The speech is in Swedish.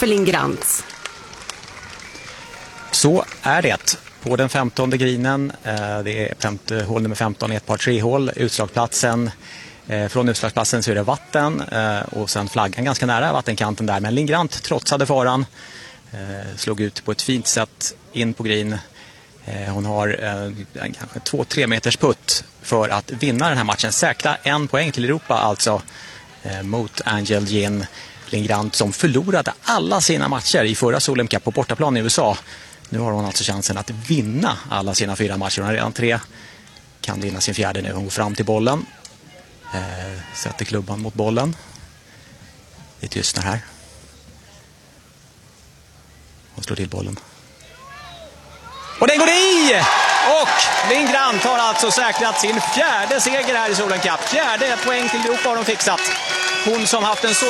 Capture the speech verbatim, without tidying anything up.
för Lindgrants. Så är det. På den femtonde grinen, det är femte, hål nummer femton i ett par tre hål, utslagsplatsen. Från utslagsplatsen så är det vatten och sen flaggan ganska nära vattenkanten där. Men Lindgrant trotsade faran, slog ut på ett fint sätt in på green. Hon har en kanske två-tre meters putt för att vinna den här matchen. Säkra en poäng till Europa alltså mot Angel Yin Lindgrant som förlorade alla sina matcher i förra Solheim Cup på bortaplan i U S A. Nu har hon alltså chansen att vinna alla sina fyra matcher. Hon har redan tre. Kan vinna sin fjärde nu. Hon går fram till bollen. Eh, sätter klubban mot bollen. Det tystnar här. Hon slår till bollen. Och den går i! Och Lindgrant har alltså säkrat sin fjärde seger här i Solheim Cup. Fjärde poäng till Europa har de fixat. Hon som haft en så